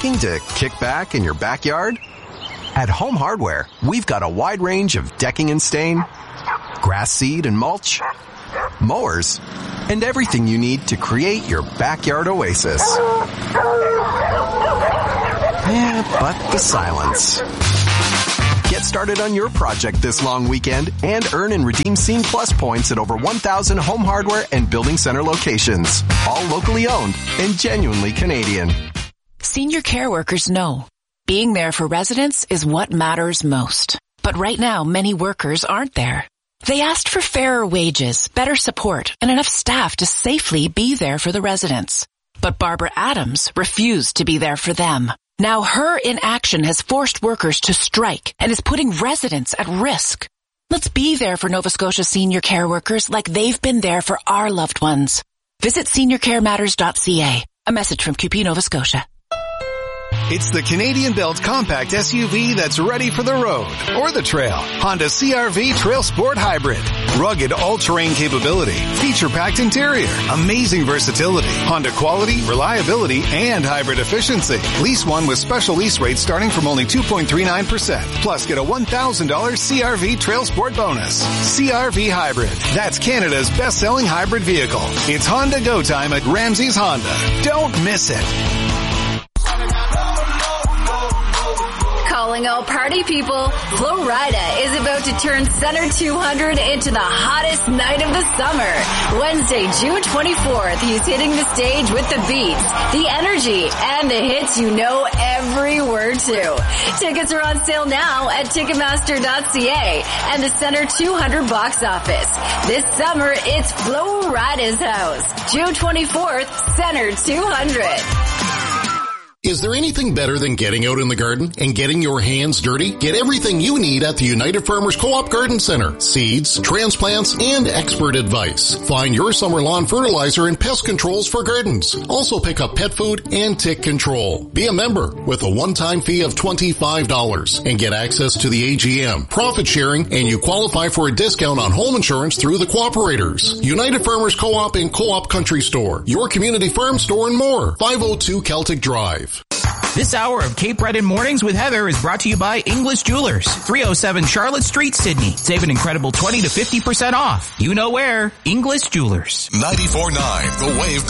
Looking to kick back in your backyard? At Home Hardware, we've got a wide range of decking and stain, grass seed and mulch, mowers, and everything you need to create your backyard oasis. Yeah, but the silence. Get started on your project this long weekend and earn and redeem Scene Plus points at over 1,000 Home Hardware and Building Center locations. All locally owned and genuinely Canadian. Senior care workers know being there for residents is what matters most. But right now, many workers aren't there. They asked for fairer wages, better support, and enough staff to safely be there for the residents. But Barbara Adams refused to be there for them. Now her inaction has forced workers to strike and is putting residents at risk. Let's be there for Nova Scotia senior care workers like they've been there for our loved ones. Visit seniorcarematters.ca. A message from QP Nova Scotia. It's the Canadian Belt compact SUV that's ready for the road or the trail. Honda CR-V Trail Sport Hybrid. Rugged all-terrain capability. Feature-packed interior. Amazing versatility. Honda quality, reliability, and hybrid efficiency. Lease one with special lease rates starting from only 2.39%. Plus get a $1,000 CR-V Trail Sport bonus. CR-V Hybrid. That's Canada's best-selling hybrid vehicle. It's Honda Go Time at Ramsey's Honda. Don't miss it. Calling all party people, Flo Rida is about to turn Center 200 into the hottest night of the summer. Wednesday, June 24th, he's hitting the stage with the beats, the energy, and the hits you know every word to. Tickets are on sale now at Ticketmaster.ca and the Center 200 box office. This summer, it's Flo Rida's house. June 24th, Center 200. Is there anything better than getting out in the garden and getting your hands dirty? Get everything you need at the United Farmers Co-op Garden Center. Seeds, transplants, and expert advice. Find your summer lawn fertilizer and pest controls for gardens. Also pick up pet food and tick control. Be a member with a one-time fee of $25 and get access to the AGM, profit sharing, and you qualify for a discount on home insurance through the cooperators. United Farmers Co-op and Co-op Country Store. Your community farm store and more. 502 Celtic Drive. This hour of Cape Breton Mornings with Heather is brought to you by English Jewelers, 307 Charlotte Street, Sydney. Save an incredible 20 to 50% off. You know where. English Jewelers. 94.9 The Wave